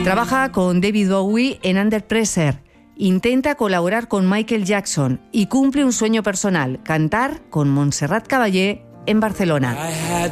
Trabaja con David Bowie en Under Pressure. Intenta colaborar con Michael Jackson y cumple un sueño personal, cantar con Montserrat Caballé en Barcelona.